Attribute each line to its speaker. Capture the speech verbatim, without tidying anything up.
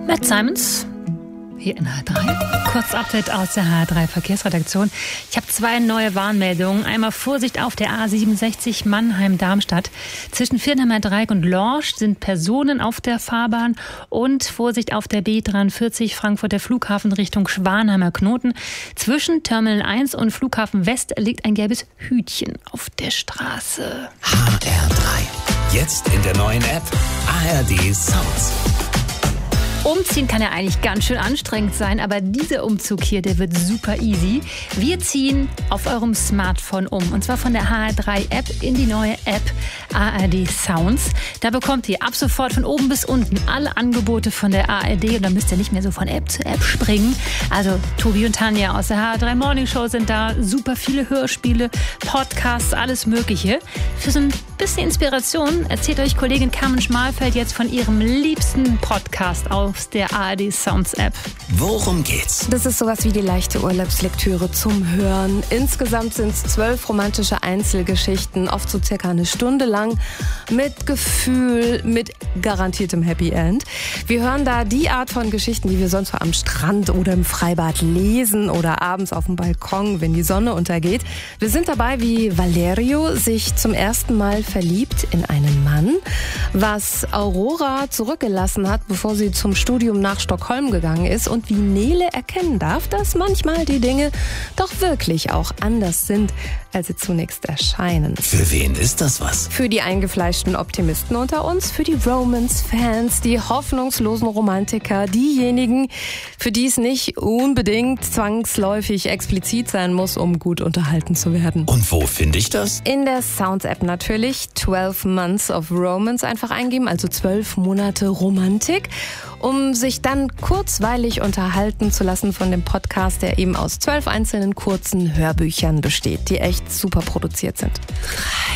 Speaker 1: Matt Simons, hier in H drei. Kurz Update aus der H drei Verkehrsredaktion. Ich habe zwei neue Warnmeldungen. Einmal Vorsicht auf der A siebenundsechzig Mannheim-Darmstadt. Zwischen Viernheimer Dreieck und Lorsch sind Personen auf der Fahrbahn. Und Vorsicht auf der B dreiundvierzig Frankfurter Flughafen Richtung Schwanheimer Knoten. Zwischen Terminal eins und Flughafen West liegt ein gelbes Hütchen auf der Straße.
Speaker 2: H R drei. Jetzt in der neuen App A R D Sounds.
Speaker 1: Umziehen kann ja eigentlich ganz schön anstrengend sein, aber dieser Umzug hier, der wird super easy. Wir ziehen auf eurem Smartphone um, und zwar von der H R drei App in die neue App A R D Sounds. Da bekommt ihr ab sofort von oben bis unten alle Angebote von der A R D und dann müsst ihr nicht mehr so von App zu App springen. Also Tobi und Tanja aus der H R drei Morning Show sind da, super viele Hörspiele, Podcasts, alles Mögliche. Für so ein bisschen Inspiration erzählt euch Kollegin Carmen Schmalfeld jetzt von ihrem liebsten Podcast aus der A R D Sounds App.
Speaker 2: Worum geht's?
Speaker 3: Das ist sowas wie die leichte Urlaubslektüre zum Hören. Insgesamt sind es zwölf romantische Einzelgeschichten, oft so circa eine Stunde lang, mit Gefühl, mit garantiertem Happy End. Wir hören da die Art von Geschichten, die wir sonst so am Strand oder im Freibad lesen oder abends auf dem Balkon, wenn die Sonne untergeht. Wir sind dabei, wie Valerio sich zum ersten Mal verliebt in einen Mann, was Aurora zurückgelassen hat, bevor sie zum Studium nach Stockholm gegangen ist, und wie Nele erkennen darf, dass manchmal die Dinge doch wirklich auch anders sind, als sie zunächst erscheinen.
Speaker 2: Für wen ist das was?
Speaker 3: Für die eingefleischten Optimisten unter uns, für die Romance-Fans, die hoffnungslosen Romantiker, diejenigen, für die es nicht unbedingt zwangsläufig explizit sein muss, um gut unterhalten zu werden.
Speaker 2: Und wo finde ich das?
Speaker 3: In der Sounds-App natürlich. zwölf Months of Romance einfach eingeben, also zwölf Monate Romantik, um sich dann kurzweilig unterhalten zu lassen von dem Podcast, der eben aus zwölf einzelnen kurzen Hörbüchern besteht, die echt super produziert sind.